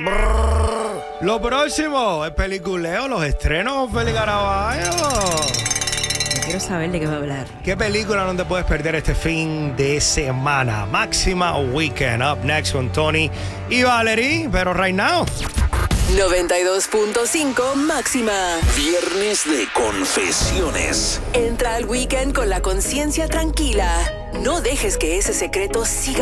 Lo próximo, el peliculeo, los estrenos, Feli Caraballo. Yo quiero saber de qué va a hablar. ¿Qué película no te puedes perder este fin de semana? Máxima Weekend. Up next con Tony y Valerie, pero right now. 92.5 Máxima. Viernes de confesiones. Entra al weekend con la conciencia tranquila. No dejes que ese secreto siga